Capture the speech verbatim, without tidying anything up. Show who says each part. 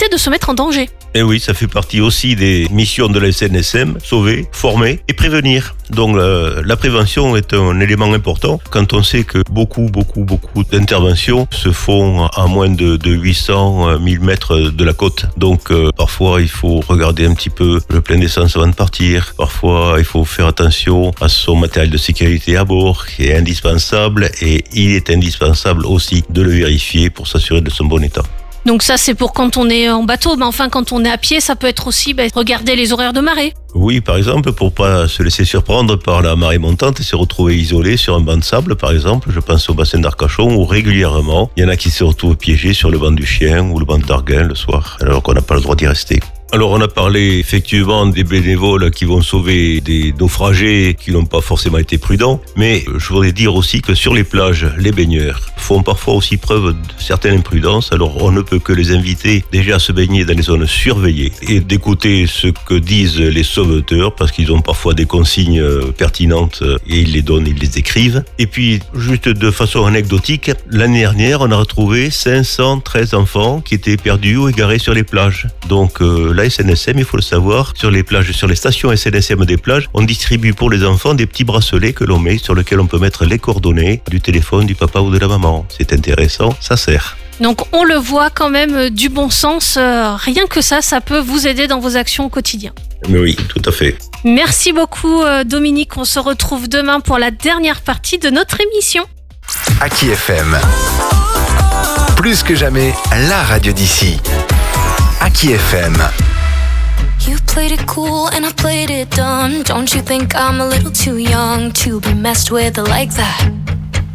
Speaker 1: éviter de se mettre en danger.
Speaker 2: Et oui, ça fait partie aussi des missions de la S N S M, sauver, former et prévenir. Donc euh, la prévention est un élément important quand on sait que beaucoup, beaucoup, beaucoup d'interventions se font à moins de, de huit cents mille mètres de la côte. Donc euh, parfois il faut regarder un petit peu le plein d'essence avant de partir. Parfois il faut faire attention à son matériel de sécurité à bord qui est indispensable et il est indispensable aussi de le vérifier pour s'assurer de son bon état.
Speaker 1: Donc ça, c'est pour quand on est en bateau, mais enfin, quand on est à pied, ça peut être aussi bah, regarder les horaires de marée.
Speaker 2: Oui, par exemple, pour pas se laisser surprendre par la marée montante et se retrouver isolé sur un banc de sable, par exemple, je pense au bassin d'Arcachon où régulièrement, il y en a qui se retrouvent piégés sur le banc du Chien ou le banc d'Arguin le soir, alors qu'on n'a pas le droit d'y rester. Alors on a parlé effectivement des bénévoles qui vont sauver des naufragés qui n'ont pas forcément été prudents, mais je voudrais dire aussi que sur les plages, les baigneurs font parfois aussi preuve de certaine imprudence. Alors on ne peut que les inviter déjà à se baigner dans les zones surveillées et d'écouter ce que disent les sauveteurs parce qu'ils ont parfois des consignes pertinentes et ils les donnent, ils les écrivent. Et puis juste de façon anecdotique, l'année dernière on a retrouvé cinq cent treize enfants qui étaient perdus ou égarés sur les plages. Donc euh, la S N S M, il faut le savoir, sur les plages, sur les stations S N S M des plages, on distribue pour les enfants des petits bracelets que l'on met, sur lesquels on peut mettre les coordonnées du téléphone du papa ou de la maman. C'est intéressant, ça sert.
Speaker 1: Donc on le voit quand même, euh, du bon sens, euh, rien que ça, ça peut vous aider dans vos actions au quotidien.
Speaker 2: Mais oui, tout à fait.
Speaker 1: Merci beaucoup euh, Dominique, on se retrouve demain pour la dernière partie de notre émission.
Speaker 3: Aki F M. Plus que jamais, la radio d'ici. Aki F M.
Speaker 4: You played it cool and I played it dumb. Don't you think I'm a little too young to be messed with like that?